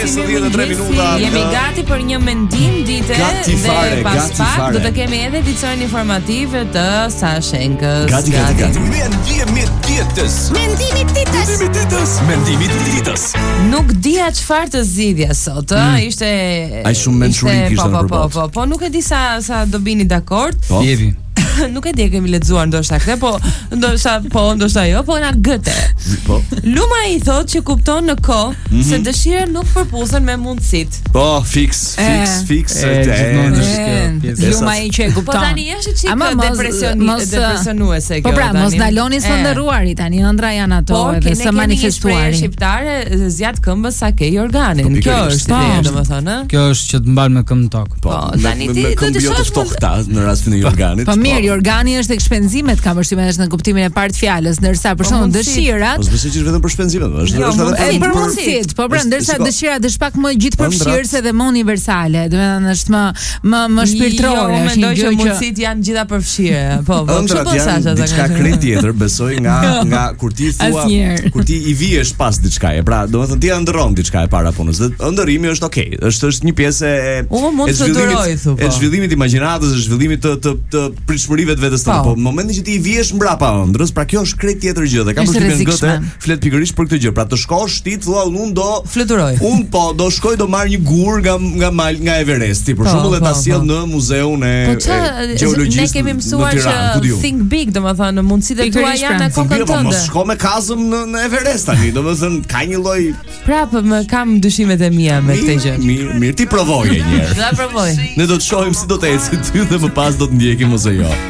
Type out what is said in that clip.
93 minuta. Jemi gati për një mendim dite. Gati fare, dhe pas gati pak fare. do të kemi edhe edicionin informativ të Sashenkës. Gati. Mendimi ditës. Nuk dija çfarë të zgjidhja sot, ë? Ishte Ai shumë mençuri kishte në përballë. Po, nuk e di sa do bini dakord. Po. Jevi. Nuk e di, kemi lexuar ndoshta këtë, ndoshta jo, po na gëte. Po. Luma i thot që kupton në kohë se dëshira nuk përputhën me mundësitë. Po, fiks. Gjithmonë është kjo pjesë. Luma i që e kupton. Po tani është çik Ama mos- depresionuese kjo. Po pra, mos tani. ndaloni së ndërruari tani, ëndra janë ato Po, edhe ne së kemi një manifestuari. shprehje shqiptare, zjat këmbës sa ke jorganin. Po, Kjo pikërisht. është ideja, domethënë, ë? Kjo është që të mbal me këmbë në tokë. Po, tani ti me do të këmbë jo të shohësh ftohta në rastin e jorganit. Po mirë, organi është tek shpenzimet, kam përshtypjen është në kuptimin e parë të fjalës, ndërsa për shembull mundësit. dëshirat Po s'besoj që është vetëm për shpenzimet, është Jo, edhe E për për mundësit, po pra, ndërsa shiko. dëshirat është pak më gjithëpërfshirëse Ëndrat. dhe më universale, do të thënë është më shpirtërore, Jo, është mendoj një që gjë që mundësit janë gjitha përfshirë. Po, Ëndrat janë diçka krejt tjetër, besoj nga kur ti thua, Asnjëherë. kur ti i vihesh pas diçkaje. Pra, domethënë ti ndërron diçka e para punës. Dhe ndërrimi është okay, është një pjesë e Mund të fluturoj, thu, po. e zhvillimit të imagjinatës, e zhvillimit të pritshmërive të vetes tënde. Po, në momentin që ti i vihesh mbrapa ëndrës, pra kjo është krejt tjetër gjë dhe kam Është përshtypjen gëtë rrezikshme. flet pikërisht për këtë gjë. Pra të shkosh ti thua unë do Fluturoj. Unë po do shkoj do marr një gur nga Everesti, për shembull, dhe ta sjell në muzeun e Po ç'a gjeologjisë. ne kemi mësuar që think big, domethënë mundësitë tua Pikërisht, janë pra. në kokën Po mos tënde. shko me kazëm në Everest tani, domethënë ka një lloj Prapë më kam dyshimet e mia me këtë gjë. Mirë, ti provoje një herë. Do ta provoj. Ne do të shohim si do të ecë ty dhe më pas do të ndjekim ose jo.